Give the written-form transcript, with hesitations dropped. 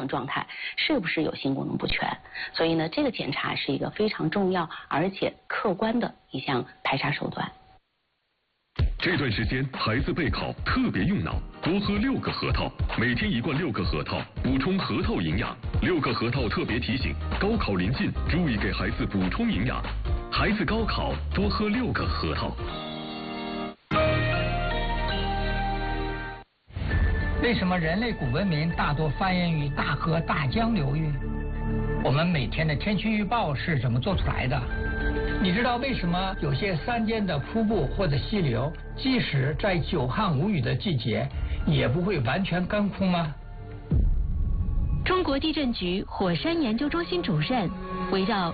能状态，是不是有性功能不全。所以呢，这个检查是一个非常重要而且客观的一项排查手段。 这段时间孩子备考特别用脑，多喝6个核桃，每天1罐6个核桃，补充核桃营养。6个核桃特别提醒：高考临近，注意给孩子补充营养。孩子高考多喝6个核桃。 为什么人类古文明大多发源于大河大江流域？我们每天的天气预报是怎么做出来的？你知道为什么有些山间的瀑布或者溪流，即使在久旱无雨的季节，也不会完全干枯吗？ 中国地震局火山研究中心主任围绕